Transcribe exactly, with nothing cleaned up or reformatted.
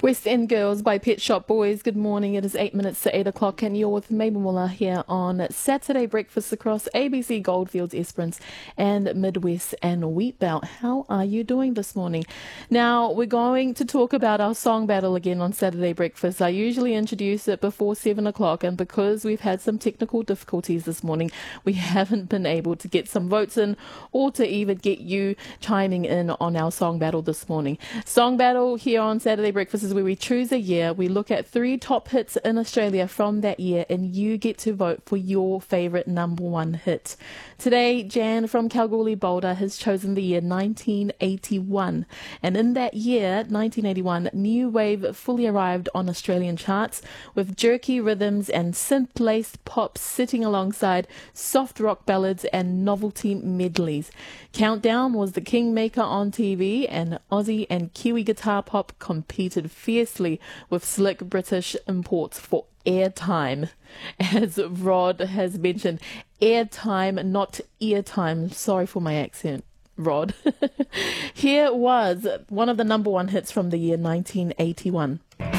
West End Girls by Pet Shop Boys. Good morning. It is eight minutes to eight o'clock and you're with Mabel Muller here on Saturday Breakfast across A B C Goldfields, Esperance and Midwest and Wheatbelt. How are you doing this morning? Now, we're going to talk about our song battle again on Saturday Breakfast. I usually introduce it before seven o'clock, and because we've had some technical difficulties this morning, we haven't been able to get some votes in or to even get you chiming in on our song battle this morning. Song battle here on Saturday Breakfast is where we choose a year, we look at three top hits in Australia from that year, and you get to vote for your favourite number one hit. Today, Jan from Kalgoorlie Boulder has chosen the year nineteen eighty-one, and in that year, nineteen eighty-one, New Wave fully arrived on Australian charts with jerky rhythms and synth-laced pop sitting alongside soft rock ballads and novelty medleys. Countdown was the kingmaker on T V, and Aussie and Kiwi guitar pop competed fiercely with slick British imports for airtime. As Rod has mentioned, airtime, not eartime. Sorry for my accent, Rod. Here was one of the number one hits from the year nineteen eighty-one.